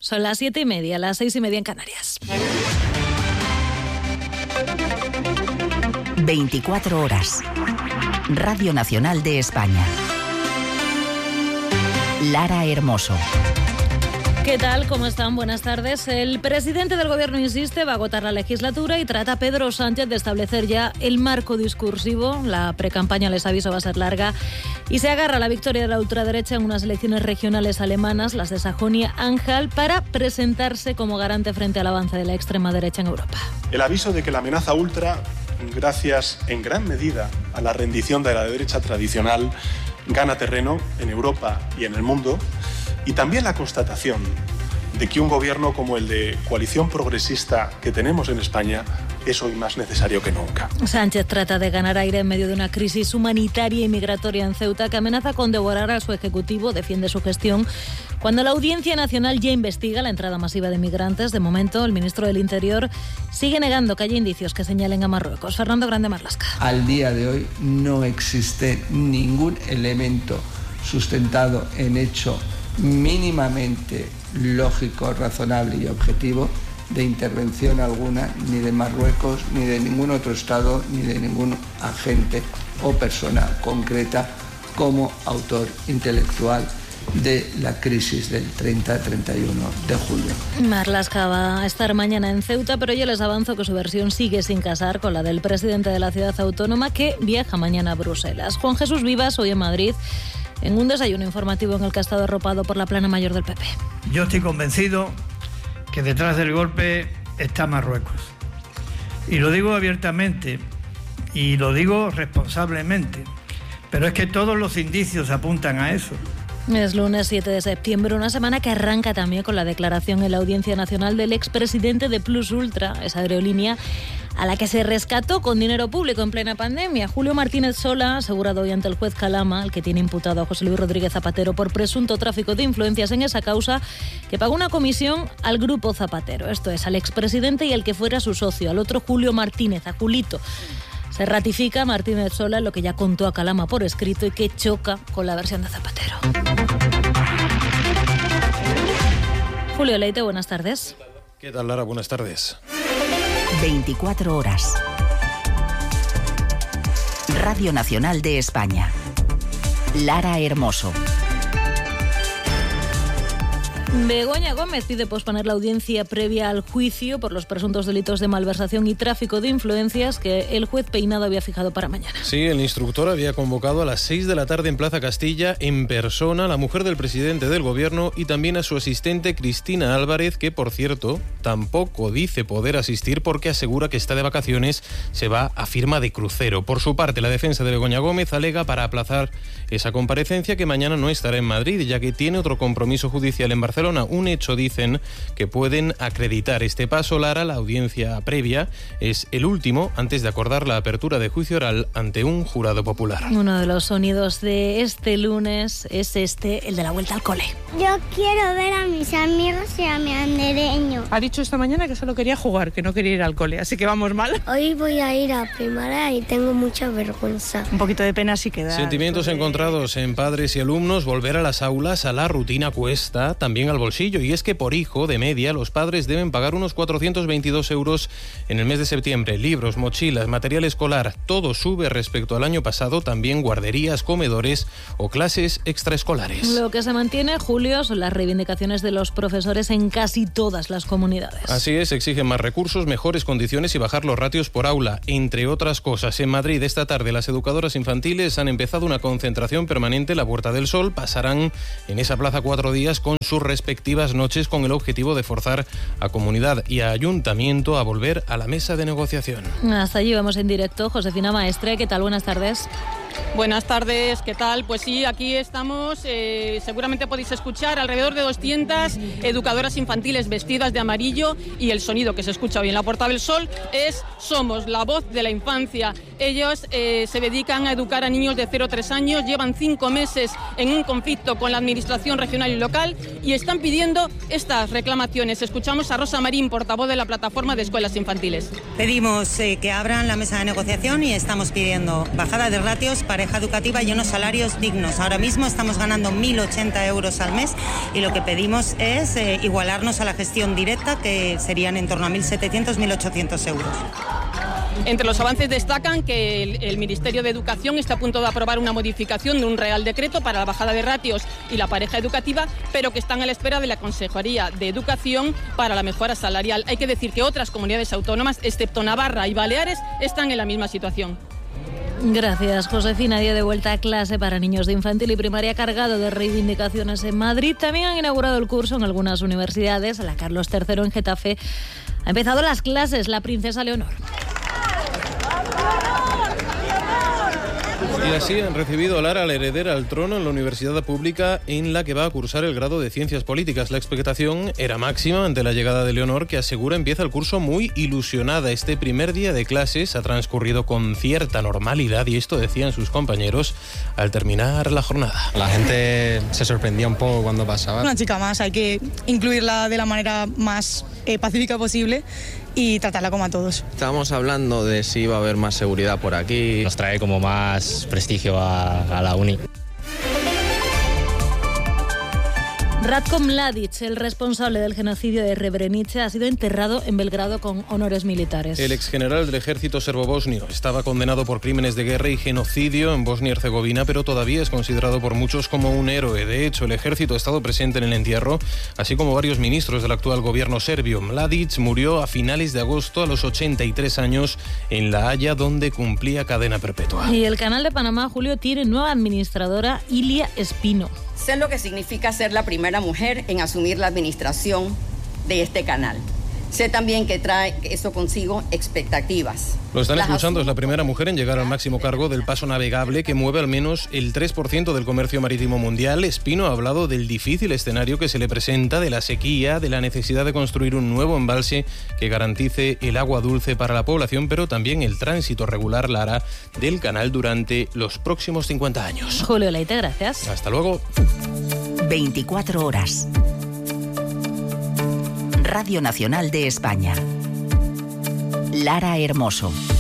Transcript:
Son las 7:30, las 6:30 en Canarias. 24 horas. Radio Nacional de España. Lara Hermoso. ¿Qué tal? ¿Cómo están? Buenas tardes. El presidente del Gobierno insiste, va a agotar la legislatura y trata a Pedro Sánchez de establecer ya el marco discursivo. La precampaña, les aviso, va a ser larga y se agarra a la victoria de la ultraderecha en unas elecciones regionales alemanas, las de Sajonia-Anhalt, para presentarse como garante frente al avance de la extrema derecha en Europa. El aviso de que la amenaza ultra, gracias en gran medida a la rendición de la derecha tradicional, gana terreno en Europa y en el mundo. Y también la constatación de que un gobierno como el de coalición progresista que tenemos en España es hoy más necesario que nunca. Sánchez trata de ganar aire en medio de una crisis humanitaria y migratoria en Ceuta que amenaza con devorar a su ejecutivo, defiende su gestión, cuando la Audiencia Nacional ya investiga la entrada masiva de migrantes. De momento, el ministro del Interior sigue negando que haya indicios que señalen a Marruecos. Fernando Grande Marlaska. Al día de hoy no existe ningún elemento sustentado en hecho mínimamente lógico, razonable y objetivo de intervención alguna, ni de Marruecos, ni de ningún otro Estado, ni de ningún agente o persona concreta como autor intelectual de la crisis del 30-31 de julio. Marlaska va a estar mañana en Ceuta, pero yo les avanzo que su versión sigue sin casar con la del presidente de la ciudad autónoma, que viaja mañana a Bruselas. Juan Jesús Vivas, hoy en Madrid, en un desayuno informativo en el que ha estado arropado por la plana mayor del PP. Yo estoy convencido que detrás del golpe está Marruecos. Y lo digo abiertamente y lo digo responsablemente, pero es que todos los indicios apuntan a eso. Es lunes 7 de septiembre, una semana que arranca también con la declaración en la Audiencia Nacional del expresidente de Plus Ultra, esa aerolínea a la que se rescató con dinero público en plena pandemia. Julio Martínez Sola ha asegurado hoy ante el juez Calama, el que tiene imputado a José Luis Rodríguez Zapatero por presunto tráfico de influencias en esa causa, que pagó una comisión al grupo Zapatero, esto es, al expresidente y al que fuera su socio, al otro Julio Martínez, a Julito. Se ratifica Martínez Sola lo que ya contó a Calama por escrito y que choca con la versión de Zapatero. Julio Leite, buenas tardes. ¿Qué tal, Lara? Buenas tardes. 24 horas. Radio Nacional de España. Lara Hermoso. Begoña Gómez pide posponer la audiencia previa al juicio por los presuntos delitos de malversación y tráfico de influencias que el juez Peinado había fijado para mañana. Sí, el instructor había convocado a las 6 de la tarde en Plaza Castilla en persona a la mujer del presidente del gobierno y también a su asistente Cristina Álvarez, que por cierto tampoco dice poder asistir porque asegura que está de vacaciones, se va a firma de crucero. Por su parte, la defensa de Begoña Gómez alega para aplazar esa comparecencia que mañana no estará en Madrid, ya que tiene otro compromiso judicial en Barcelona. Un hecho, dicen, que pueden acreditar. Este paso, Lara, la audiencia previa, es el último antes de acordar la apertura de juicio oral ante un jurado popular. Uno de los sonidos de este lunes es el de la vuelta al cole. Yo quiero ver a mis amigos y a mi andereño. Ha dicho esta mañana que solo quería jugar, que no quería ir al cole, así que vamos mal. Hoy voy a ir a primaria y tengo mucha vergüenza. Un poquito de pena sí que da. Sentimientos encontrados en padres y alumnos. Volver a las aulas, a la rutina, cuesta también al bolsillo, y es que por hijo, de media, los padres deben pagar unos 422 euros en el mes de septiembre. Libros, mochilas, material escolar, todo sube respecto al año pasado, también guarderías, comedores o clases extraescolares. Lo que se mantiene, Julio, son las reivindicaciones de los profesores en casi todas las comunidades. Así es, exigen más recursos, mejores condiciones y bajar los ratios por aula, entre otras cosas. En Madrid, esta tarde, las educadoras infantiles han empezado una concentración permanente en la Puerta del Sol. Pasarán en esa plaza 4 días con sus respectivas noches, con el objetivo de forzar a comunidad y a ayuntamiento a volver a la mesa de negociación. Hasta allí vamos en directo. Josefina Maestre, ¿qué tal? Buenas tardes. Buenas tardes, ¿qué tal? Pues sí, aquí estamos, seguramente podéis escuchar alrededor de 200 educadoras infantiles vestidas de amarillo, y el sonido que se escucha hoy en la Puerta del Sol es Somos, la voz de la infancia. Ellos se dedican a educar a niños de 0 a 3 años, llevan 5 meses en un conflicto con la administración regional y local y están pidiendo estas reclamaciones. Escuchamos a Rosa Marín, portavoz de la Plataforma de Escuelas Infantiles. Pedimos que abran la mesa de negociación y estamos pidiendo bajada de ratios pareja educativa y unos salarios dignos. Ahora mismo estamos ganando 1.080 euros al mes y lo que pedimos es igualarnos a la gestión directa, que serían en torno a 1.700, 1.800 euros. Entre los avances destacan que el Ministerio de Educación está a punto de aprobar una modificación de un Real Decreto para la bajada de ratios y la pareja educativa, pero que están a la espera de la Consejería de Educación para la mejora salarial. Hay que decir que otras comunidades autónomas, excepto Navarra y Baleares, están en la misma situación. Gracias, Josefina. Día de vuelta a clase para niños de infantil y primaria cargado de reivindicaciones en Madrid. También han inaugurado el curso en algunas universidades. La Carlos III en Getafe ha empezado las clases la princesa Leonor. Y así han recibido a Lara, la heredera al trono, en la universidad pública en la que va a cursar el grado de Ciencias Políticas. La expectación era máxima ante la llegada de Leonor, que asegura empieza el curso muy ilusionada. Este primer día de clases ha transcurrido con cierta normalidad y esto decían sus compañeros al terminar la jornada. La gente se sorprendía un poco cuando pasaba. Una chica más, hay que incluirla de la manera más pacífica posible y tratarla como a todos. Estábamos hablando de si iba a haber más seguridad por aquí. Nos trae como más prestigio a la uni. Ratko Mladic, el responsable del genocidio de Srebrenica, ha sido enterrado en Belgrado con honores militares. El exgeneral del ejército serbobosnio estaba condenado por crímenes de guerra y genocidio en Bosnia y Herzegovina, pero todavía es considerado por muchos como un héroe. De hecho, el ejército ha estado presente en el entierro, así como varios ministros del actual gobierno serbio. Mladic murió a finales de agosto a los 83 años en La Haya, donde cumplía cadena perpetua. Y el Canal de Panamá, Julio, tiene nueva administradora, Ilia Espino. Sé lo que significa ser la primera mujer en asumir la administración de este canal. Sé también que trae eso consigo expectativas. Lo están escuchando, es la primera mujer en llegar al máximo cargo del paso navegable que mueve al menos el 3% del comercio marítimo mundial. Espino ha hablado del difícil escenario que se le presenta, de la sequía, de la necesidad de construir un nuevo embalse que garantice el agua dulce para la población, pero también el tránsito regular, Lara, del canal durante los próximos 50 años. Julio Leite, gracias. Hasta luego. 24 horas. Radio Nacional de España. Lara Hermoso.